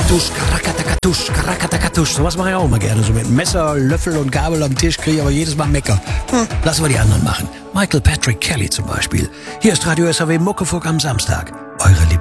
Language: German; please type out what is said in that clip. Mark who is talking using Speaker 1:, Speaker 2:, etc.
Speaker 1: Karakatatusch. Sowas mache ich auch immer gerne. So mit Messer, Löffel und Gabel am Tisch kriege ich aber jedes Mal Mecker. Lassen wir die anderen machen. Michael Patrick Kelly zum Beispiel. Hier ist Radio SAW Muckefuck am Samstag. Eure